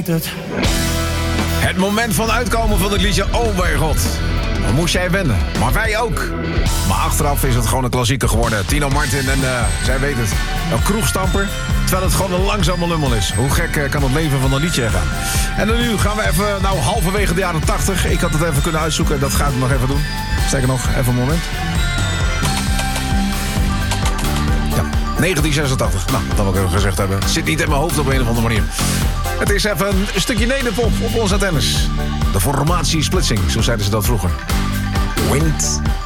Het moment van uitkomen van het liedje Oh mijn god. Dan moest jij wennen. Maar wij ook. Maar achteraf is het gewoon een klassieker geworden. Tino Martin en zij weet het. Een kroegstamper. Terwijl het gewoon een langzame lummel is. Hoe gek kan het leven van een liedje gaan. En dan nu gaan we even, halverwege de jaren 80. Ik had het even kunnen uitzoeken. Dat ga ik nog even doen. Sterker nog, even een moment. Ja, 1986. Nou, dat wil ik even gezegd hebben. Het zit niet in mijn hoofd op een of andere manier. Het is even een stukje nederpop op onze antennes. De formatiesplitsing, zo zeiden ze dat vroeger. Wind